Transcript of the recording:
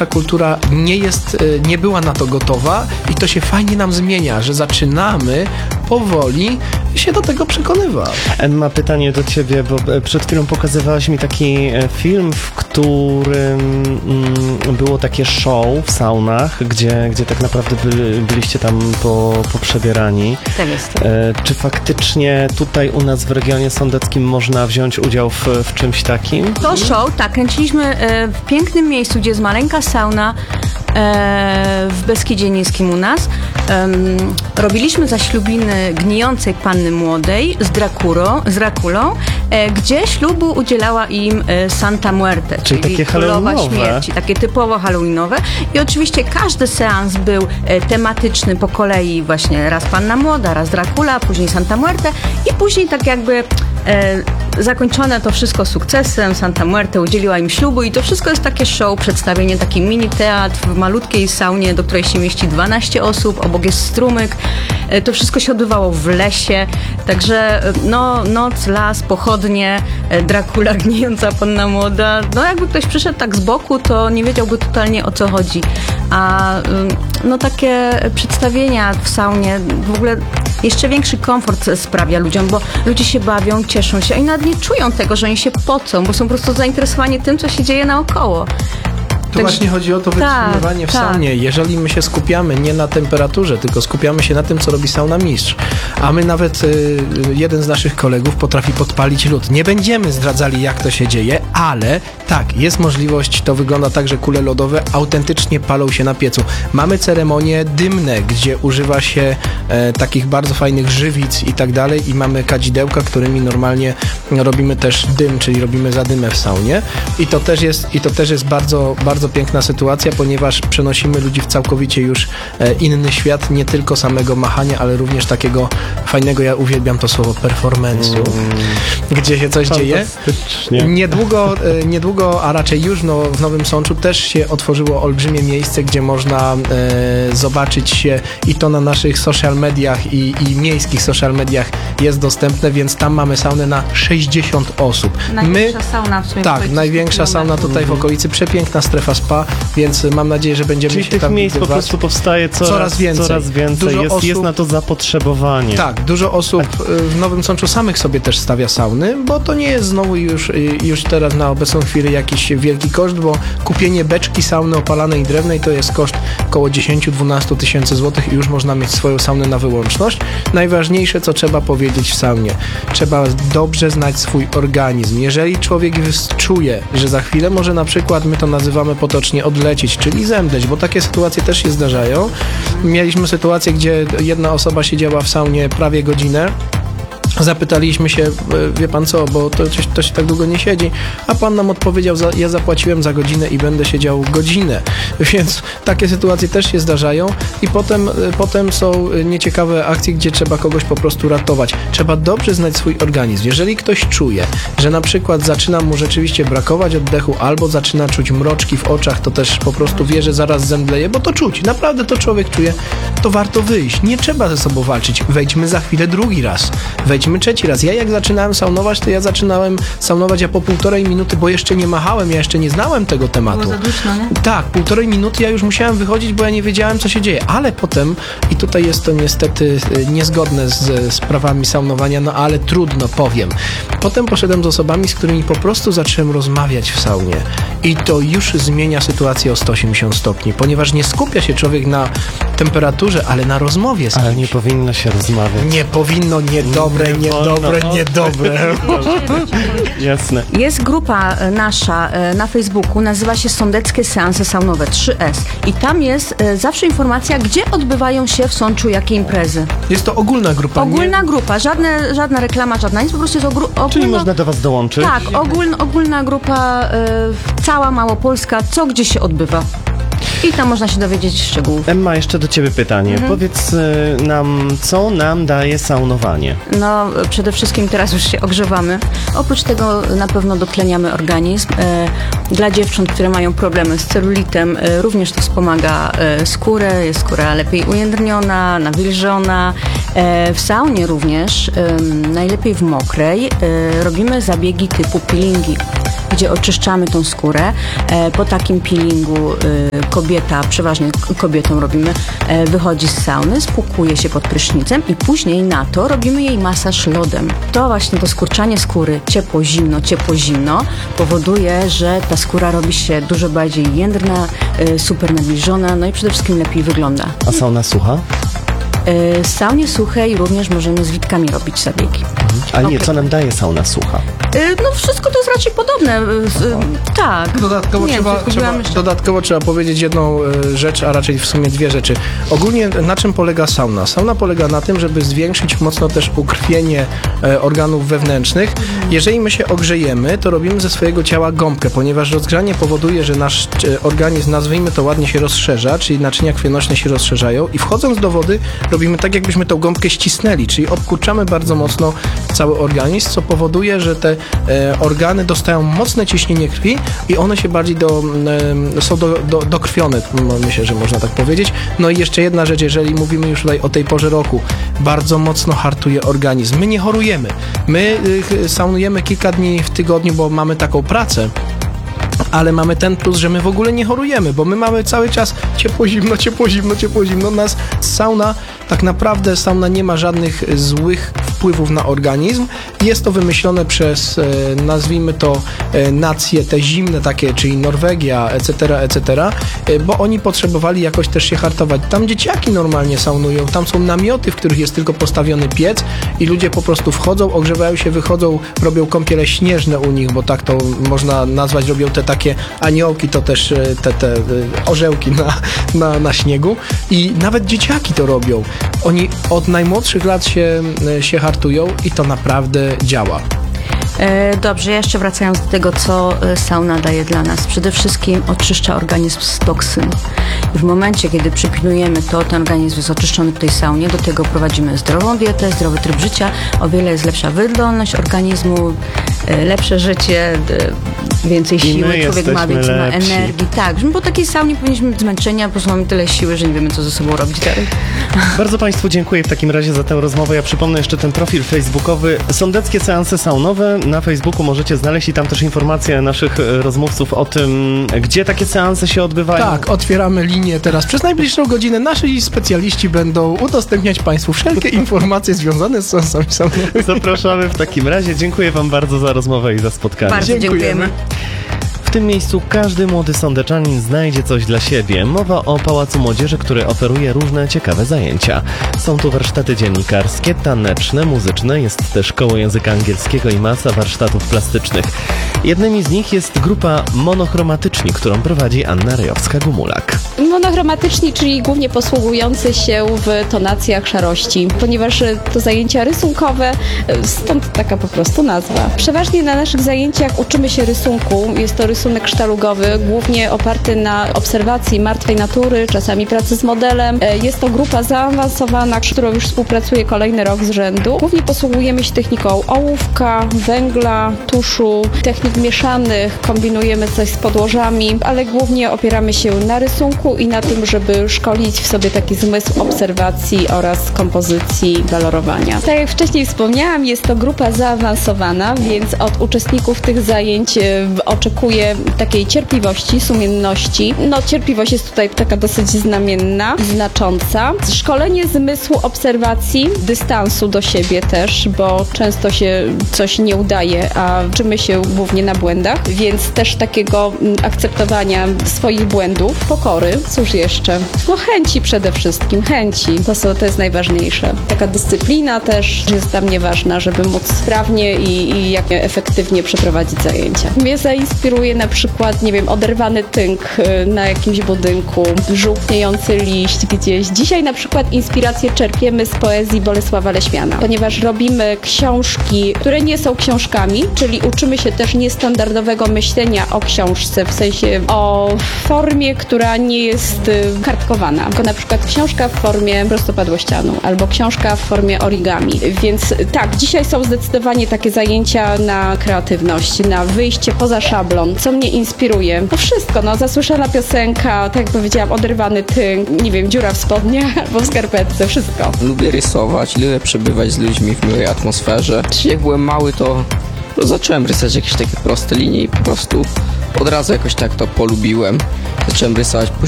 nasza kultura nie była na to gotowa i to się fajnie nam zmienia, że zaczynamy powoli się do tego przekonywać. Emma, pytanie do ciebie, bo przed chwilą pokazywałaś mi taki film, w którym było takie show w saunach, gdzie tak naprawdę byliście tam poprzebierani. Tak jest. Czy faktycznie tutaj u nas w regionie sądeckim można wziąć udział w czymś takim? To show, tak, kręciliśmy w pięknym miejscu, gdzie jest maleńka sauna w Beskidzie Niskim u nas. Robiliśmy zaślubiny gnijącej panny młodej z Drakulą, gdzie ślubu udzielała im Santa Muerte, czyli takie królowa halloweenowe. śmierci, takie typowo halloweenowe. I oczywiście każdy seans był tematyczny po kolei, właśnie raz panna młoda, raz Dracula, później Santa Muerte i później tak jakby zakończone to wszystko sukcesem. Santa Muerte udzieliła im ślubu i to wszystko jest takie show, przedstawienie, taki mini teatr w malutkiej saunie, do której się mieści 12 osób, obok jest strumyk. To wszystko się odbywało w lesie, także noc, las, pochodnie, Dracula, gnijąca panna młoda. No jakby ktoś przyszedł tak z boku, to nie wiedziałby totalnie, o co chodzi. A takie przedstawienia w saunie w ogóle jeszcze większy komfort sprawia ludziom, bo ludzie się bawią, cieszą się, oni nawet nie czują tego, że oni się pocą, bo są po prostu zainteresowani tym, co się dzieje naokoło. Tu właśnie chodzi o to wytrzymywanie w saunie. Jeżeli my się skupiamy nie na temperaturze, tylko skupiamy się na tym, co robi sauna mistrz, a my nawet jeden z naszych kolegów potrafi podpalić lód. Nie będziemy zdradzali, jak to się dzieje, ale tak, jest możliwość, to wygląda tak, że kule lodowe autentycznie palą się na piecu. Mamy ceremonie dymne, gdzie używa się takich bardzo fajnych żywic i tak dalej i mamy kadzidełka, którymi normalnie robimy też dym, czyli robimy zadymę w saunie i to też jest bardzo, bardzo piękna sytuacja, ponieważ przenosimy ludzi w całkowicie już inny świat, nie tylko samego machania, ale również takiego fajnego, ja uwielbiam to słowo, performance'u, gdzie się coś dzieje. Niedługo, a raczej już w Nowym Sączu też się otworzyło olbrzymie miejsce, gdzie można zobaczyć się i to na naszych social mediach i miejskich social mediach jest dostępne, więc tam mamy saunę na 60 osób. Największa sauna w sumie. Tak, największa sauna tutaj w okolicy, przepiękna strefa spa, więc mam nadzieję, że będziemy czyli się tych tam miejsc widywać. po prostu powstaje coraz więcej. Jest na to zapotrzebowanie. Tak, dużo osób w Nowym Sączu samych sobie też stawia sauny, bo to nie jest znowu już teraz na obecną chwilę jakiś wielki koszt, bo kupienie beczki sauny opalanej drewnej to jest koszt około 10-12 tysięcy złotych i już można mieć swoją saunę na wyłączność. Najważniejsze, co trzeba powiedzieć w saunie, trzeba dobrze znać swój organizm. Jeżeli człowiek czuje, że za chwilę może na przykład, my to nazywamy potocznie odlecieć, czyli zemdleć, bo takie sytuacje też się zdarzają. Mieliśmy sytuację, gdzie jedna osoba siedziała w saunie prawie godzinę. Zapytaliśmy się, wie pan co, bo to się tak długo nie siedzi, a pan nam odpowiedział, ja zapłaciłem za godzinę i będę siedział godzinę, więc takie sytuacje też się zdarzają i potem są nieciekawe akcje, gdzie trzeba kogoś po prostu ratować. Trzeba dobrze znać swój organizm. Jeżeli ktoś czuje, że na przykład zaczyna mu rzeczywiście brakować oddechu albo zaczyna czuć mroczki w oczach, to też po prostu wie, że zaraz zemdleje, bo to czuć, naprawdę to człowiek czuje, to warto wyjść. Nie trzeba ze sobą walczyć. Wejdźmy za chwilę drugi raz. Wejdźmy trzeci raz. Ja jak zaczynałem saunować, to ja zaczynałem saunować ja po 1,5 minuty, bo jeszcze nie machałem, ja jeszcze nie znałem tego tematu. Było za duszno, nie? Tak, 1,5 minuty ja już musiałem wychodzić, bo ja nie wiedziałem, co się dzieje. Ale potem, i tutaj jest to niestety niezgodne z prawami saunowania, no ale trudno, powiem. Potem poszedłem z osobami, z którymi po prostu zacząłem rozmawiać w saunie. I to już zmienia sytuację o 180 stopni, ponieważ nie skupia się człowiek na temperaturze, ale na rozmowie z kimś. Ale nie powinno się rozmawiać. Nie powinno, niedobre. Jasne. Jest grupa nasza na Facebooku, nazywa się Sądeckie Seanse Saunowe 3S i tam jest zawsze informacja, gdzie odbywają się w Sączu jakie imprezy. Jest to ogólna grupa. Ogólna grupa, żadna reklama, żadna nic, po prostu jest ogólna. Czyli można do was dołączyć? Tak, ogólna grupa, cała Małopolska, co gdzie się odbywa. I tam można się dowiedzieć szczegółów. Emma, jeszcze do ciebie pytanie. Powiedz nam, co nam daje saunowanie? No, przede wszystkim teraz już się ogrzewamy. Oprócz tego na pewno dotleniamy organizm. Dla dziewcząt, które mają problemy z celulitem, również to wspomaga skórę. Jest skóra lepiej ujędrniona, nawilżona. W saunie również, najlepiej w mokrej, robimy zabiegi typu peelingi, gdzie oczyszczamy tą skórę. Po takim peelingu kobieta, przeważnie kobietom robimy, wychodzi z sauny, spłukuje się pod prysznicem i później na to robimy jej masaż lodem. To właśnie to skurczanie skóry ciepło, zimno powoduje, że ta skóra robi się dużo bardziej jędrna, super nabliżona, no i przede wszystkim lepiej wygląda. A sauna sucha? W saunie suchej również możemy z witkami robić zabiegi. Ale nie, co nam daje sauna sucha? No wszystko to jest raczej podobne. Tak. Dodatkowo trzeba powiedzieć jedną rzecz, a raczej w sumie dwie rzeczy. Ogólnie na czym polega sauna? Sauna polega na tym, żeby zwiększyć mocno też ukrwienie organów wewnętrznych. Jeżeli my się ogrzejemy, to robimy ze swojego ciała gąbkę, ponieważ rozgrzanie powoduje, że nasz organizm, nazwijmy to ładnie, się rozszerza, czyli naczynia krwionośne się rozszerzają i wchodząc do wody robimy tak, jakbyśmy tą gąbkę ścisnęli, czyli obkurczamy bardzo mocno cały organizm, co powoduje, że te organy dostają mocne ciśnienie krwi i one się bardziej są dokrwione, myślę, że można tak powiedzieć. No i jeszcze jedna rzecz, jeżeli mówimy już tutaj o tej porze roku, bardzo mocno hartuje organizm. My nie chorujemy. My saunujemy kilka dni w tygodniu, bo mamy taką pracę, ale mamy ten plus, że my w ogóle nie chorujemy, bo my mamy cały czas ciepło, zimno. Nas sauna, tak naprawdę sauna nie ma żadnych złych wpływów na organizm. Jest to wymyślone przez, nazwijmy to, nacje te zimne takie, czyli Norwegia, etc., bo oni potrzebowali jakoś też się hartować. Tam dzieciaki normalnie saunują, tam są namioty, w których jest tylko postawiony piec i ludzie po prostu wchodzą, ogrzewają się, wychodzą, robią kąpiele śnieżne u nich, bo tak to można nazwać, robią te takie aniołki, to też te orzełki na śniegu i nawet dzieciaki to robią. Oni od najmłodszych lat się hartują i to naprawdę działa. Dobrze, jeszcze wracając do tego, co sauna daje dla nas. Przede wszystkim oczyszcza organizm z toksyn. I w momencie, kiedy przypilnujemy to, ten organizm jest oczyszczony w tej saunie, do tego prowadzimy zdrową dietę, zdrowy tryb życia, o wiele jest lepsza wydolność organizmu, lepsze życie, więcej siły, człowiek ma więcej energii. Tak, bo po takiej saunie powinniśmy być zmęczeni, a po prostu mamy tyle siły, że nie wiemy, co ze sobą robić dalej. Bardzo Państwu dziękuję w takim razie za tę rozmowę. Ja przypomnę jeszcze ten profil facebookowy Sądeckie Seanse Saunowe. Na Facebooku możecie znaleźć i tam też informacje naszych rozmówców o tym, gdzie takie seanse się odbywają. Tak, otwieramy linię teraz. Przez najbliższą godzinę nasi specjaliści będą udostępniać Państwu wszelkie informacje związane z seansami saunowymi. Zapraszamy w takim razie. Dziękuję Wam bardzo za rozmowę i za spotkanie. Bardzo dziękujemy. W tym miejscu każdy młody sądeczanin znajdzie coś dla siebie. Mowa o Pałacu Młodzieży, który oferuje różne ciekawe zajęcia. Są tu warsztaty dziennikarskie, taneczne, muzyczne, jest też koło języka angielskiego i masa warsztatów plastycznych. Jednymi z nich jest grupa Monochromatyczni, którą prowadzi Anna Rejowska-Gumulak. Monochromatyczni, czyli głównie posługujący się w tonacjach szarości, ponieważ to zajęcia rysunkowe, stąd taka po prostu nazwa. Przeważnie na naszych zajęciach uczymy się rysunku. Jest to rysunek sztalugowy, głównie oparty na obserwacji martwej natury, czasami pracy z modelem. Jest to grupa zaawansowana, z którą już współpracuję kolejny rok z rzędu. Głównie posługujemy się techniką ołówka, węgla, tuszu, technik mieszanych, kombinujemy coś z podłożami, ale głównie opieramy się na rysunku i na tym, żeby szkolić w sobie taki zmysł obserwacji oraz kompozycji, walorowania. Tak jak wcześniej wspomniałam, jest to grupa zaawansowana, więc od uczestników tych zajęć oczekuję takiej cierpliwości, sumienności. No, cierpliwość jest tutaj taka dosyć znamienna, znacząca. Szkolenie zmysłu obserwacji, dystansu do siebie też, bo często się coś nie udaje, a uczymy się głównie na błędach, więc też takiego akceptowania swoich błędów, pokory, cóż jeszcze? No chęci przede wszystkim, chęci. To jest najważniejsze. Taka dyscyplina też jest dla mnie ważna, żeby móc sprawnie i jak efektywnie przeprowadzić zajęcia. Mnie zainspiruje na przykład, nie wiem, oderwany tynk na jakimś budynku, żółkniejący liść gdzieś. Dzisiaj na przykład inspirację czerpiemy z poezji Bolesława Leśmiana, ponieważ robimy książki, które nie są książkami, czyli uczymy się też niestandardowego myślenia o książce, w sensie o formie, która nie jest kartkowana. Tylko na przykład książka w formie prostopadłościanu albo książka w formie origami. Więc tak, dzisiaj są zdecydowanie takie zajęcia na kreatywność, na wyjście poza szablon. Co mnie inspiruje? No wszystko, no zasłyszana piosenka, tak jak powiedziałam, oderwany tynk, nie wiem, dziura w spodniach albo w skarpetce, wszystko. Lubię rysować, lubię przebywać z ludźmi w miłej atmosferze. Jak byłem mały, to zacząłem rysować jakieś takie proste linie i po prostu od razu jakoś tak to polubiłem. Zacząłem rysować